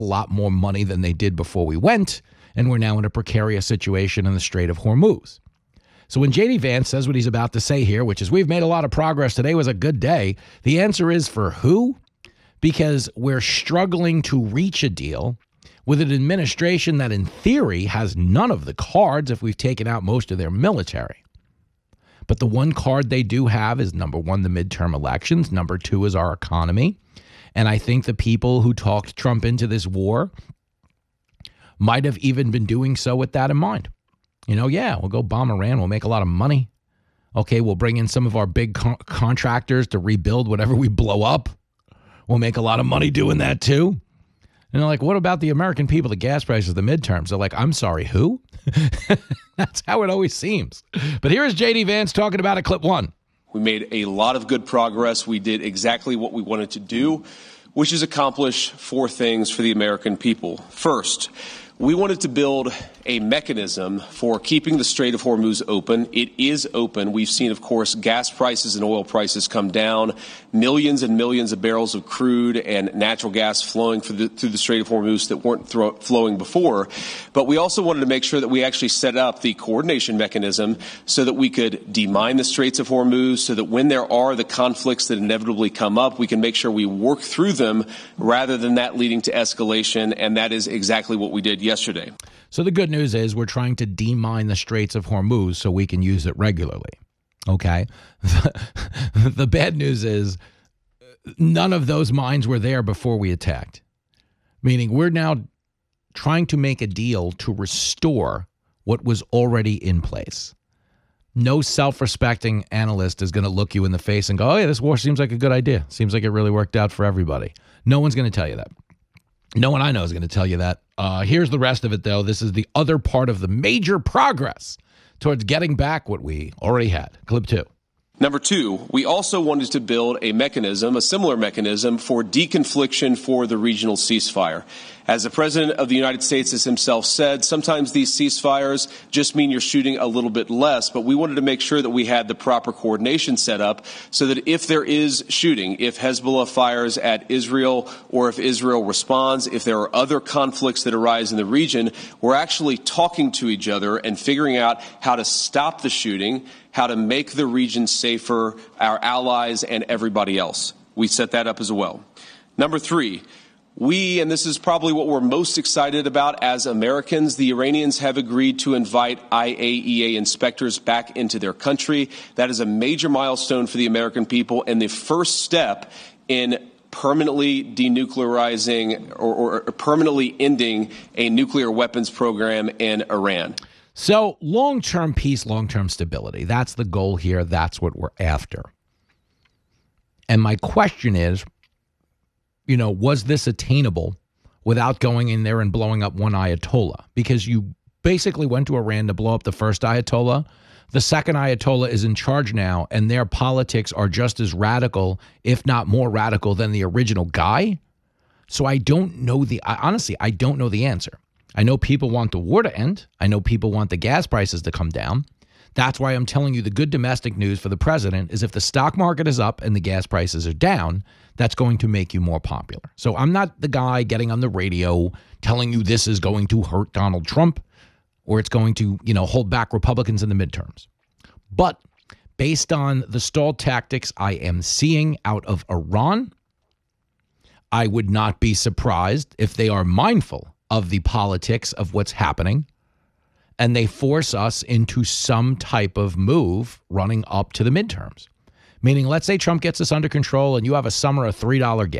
a lot more money than they did before we went, and we're now in a precarious situation in the Strait of Hormuz. So when J.D. Vance says what he's about to say here, which is we've made a lot of progress, today was a good day, the answer is for who? Because we're struggling to reach a deal with an administration that in theory has none of the cards if we've taken out most of their military. But the one card they do have is, number one, the midterm elections. Number two is our economy. And I think the people who talked Trump into this war might have even been doing so with that in mind. You know, yeah, we'll go bomb Iran. We'll make a lot of money. Okay, we'll bring in some of our big contractors to rebuild whatever we blow up. We'll make a lot of money doing that too. And they're like, what about the American people, the gas prices, the midterms? They're like, I'm sorry, who? That's how it always seems. But here is J.D. Vance talking about it, clip one. We made a lot of good progress. We did exactly what we wanted to do, which is accomplish four things for the American people. First, we wanted to build a mechanism for keeping the Strait of Hormuz open. It is open. We've seen, of course, gas prices and oil prices come down, millions and millions of barrels of crude and natural gas flowing through the Strait of Hormuz that weren't flowing before. But we also wanted to make sure that we actually set up the coordination mechanism so that we could demine the Straits of Hormuz, so that when there are the conflicts that inevitably come up, we can make sure we work through them rather than that leading to escalation. And that is exactly what we did yesterday. So the good news is we're trying to demine the Straits of Hormuz so we can use it regularly. Okay. The bad news is none of those mines were there before we attacked. Meaning we're now trying to make a deal to restore what was already in place. No self-respecting analyst is going to look you in the face and go, oh yeah, this war seems like a good idea. Seems like it really worked out for everybody. No one's going to tell you that. No one I know is going to tell you that. Here's the rest of it, though. This is the other part of the major progress towards getting back what we already had. Clip two. Number two, we also wanted to build a mechanism, a similar mechanism for deconfliction for the regional ceasefire. As the President of the United States has himself said, sometimes these ceasefires just mean you're shooting a little bit less, but we wanted to make sure that we had the proper coordination set up so that if there is shooting, if Hezbollah fires at Israel or if Israel responds, if there are other conflicts that arise in the region, we're actually talking to each other and figuring out how to stop the shooting, how to make the region safer, our allies and everybody else. We set that up as well. Number three, and this is probably what we're most excited about as Americans, the Iranians have agreed to invite IAEA inspectors back into their country. That is a major milestone for the American people and the first step in permanently denuclearizing or permanently ending a nuclear weapons program in Iran. So long-term peace, long-term stability. That's the goal here. That's what we're after. And my question is, you know, was this attainable without going in there and blowing up one Ayatollah? Because you basically went to Iran to blow up the first Ayatollah. The second Ayatollah is in charge now, and their politics are just as radical, if not more radical, than the original guy. So I don't know honestly, I don't know the answer. I know people want the war to end. I know people want the gas prices to come down. That's why I'm telling you the good domestic news for the president is if the stock market is up and the gas prices are down, that's going to make you more popular. So I'm not the guy getting on the radio telling you this is going to hurt Donald Trump or it's going to, you know, hold back Republicans in the midterms. But based on the stalled tactics I am seeing out of Iran, I would not be surprised if they are mindful of the politics of what's happening and they force us into some type of move running up to the midterms. Meaning, let's say Trump gets this under control and you have a summer of $3 gas.